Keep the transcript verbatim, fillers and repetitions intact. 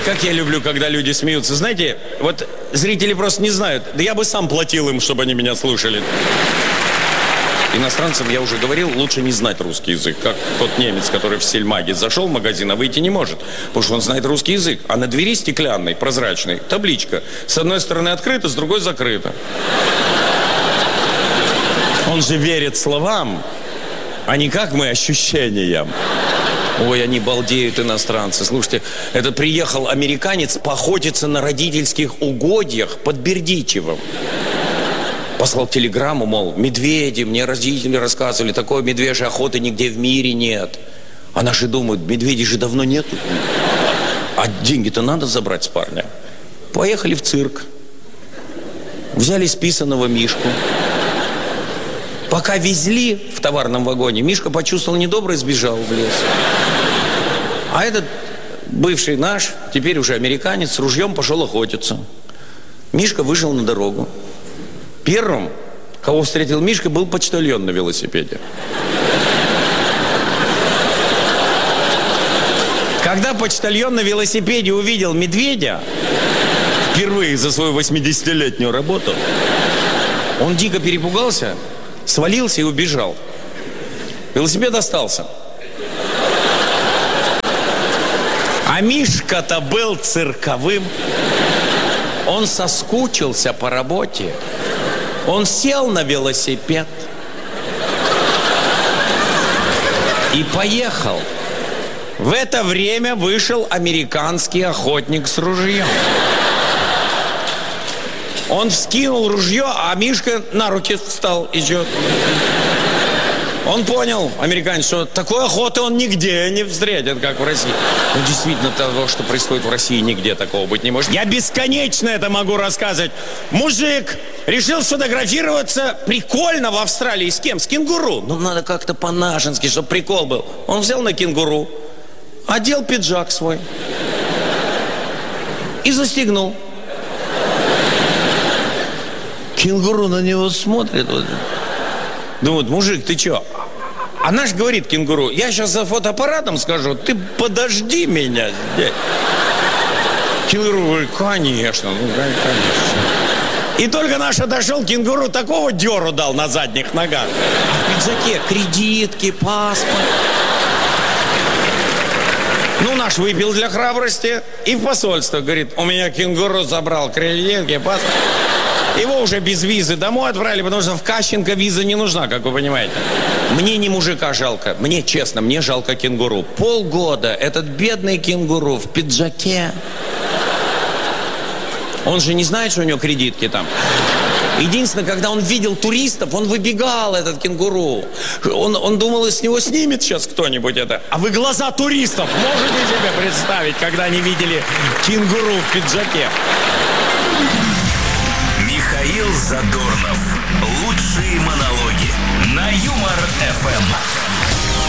Как я люблю, когда люди смеются. Знаете, вот зрители просто не знают. Да я бы сам платил им, чтобы они меня слушали. Иностранцам, я уже говорил, лучше не знать русский язык. Как тот немец, который в Сельмаге зашел в магазин, а выйти не может. Потому что он знает русский язык. А на двери стеклянной, прозрачной, табличка. С одной стороны открыта, с другой закрыта. Он же верит словам, а не как мы ощущениям. Ой, они балдеют, иностранцы. Слушайте, это приехал американец поохотиться на родительских угодьях под Бердичевом. Послал телеграмму, мол, медведи, мне родители рассказывали, такой медвежьей охоты нигде в мире нет. А наши думают, медведей же давно нету. А деньги-то надо забрать с парня. Поехали в цирк. Взяли списанного Мишку. Пока везли в товарном вагоне, Мишка почувствовал недоброе и сбежал в лес. А этот бывший наш, теперь уже американец, с ружьем пошел охотиться. Мишка вышел на дорогу. Первым, кого встретил Мишка, был почтальон на велосипеде. Когда почтальон на велосипеде увидел медведя, впервые за свою восьмидесятилетнюю работу, он дико перепугался, свалился и убежал. Велосипед остался. А Мишка-то был цирковым. Он соскучился по работе. Он сел на велосипед и поехал. В это время вышел американский охотник с ружьем. Он вскинул ружье, а Мишка на руки встал, идет. Он понял, американец, что такой охоты он нигде не встретит, как в России. Ну, действительно, того, что происходит в России, нигде такого быть не может. Я бесконечно это могу рассказывать. Мужик решил сфотографироваться прикольно в Австралии. С кем? С кенгуру. Ну, надо как-то по-нашенски, чтобы прикол был. Он взял на кенгуру, одел пиджак свой и застегнул. Кенгуру на него смотрит. Вот. Думает, мужик, ты чё? А наш говорит кенгуру, я сейчас за фотоаппаратом скажу, ты подожди меня здесь. Кенгуру говорит, конечно, ну, конечно. И только наш отошел, кенгуру такого дёру дал на задних ногах. А в пиджаке кредитки, паспорт. Ну, наш выпил для храбрости и в посольство говорит, у меня кенгуру забрал кредитки, паспорт. Его уже без визы домой отправили, потому что в Кащенко виза не нужна, как вы понимаете. Мне не мужика жалко, мне честно, мне жалко кенгуру. Полгода этот бедный кенгуру в пиджаке. Он же не знает, что у него кредитки там. Единственное, когда он видел туристов, он выбегал, этот кенгуру. Он, он думал, с него снимет сейчас кто-нибудь это. А вы глаза туристов можете себе представить, когда они видели кенгуру в пиджаке? Михаил Задорнов. Лучшие монологи на Юмор эф эм.